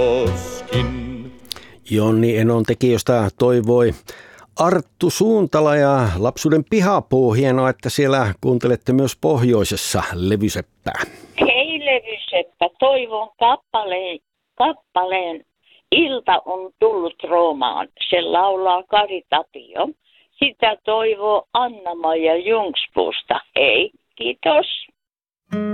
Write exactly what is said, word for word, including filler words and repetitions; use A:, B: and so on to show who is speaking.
A: Jonni Enon tekijöistä toivoi Arttu Suuntala ja Lapsuuden pihapuu. Hienoa, että siellä kuuntelette myös pohjoisessa Levyseppää.
B: Hei Levyseppä, toivon kappaleen, kappaleen Ilta on tullut Roomaan. Se laulaa Kari Tapio. Sitä toivoo Anna-Maija Jungspuusta. Hei, kiitos.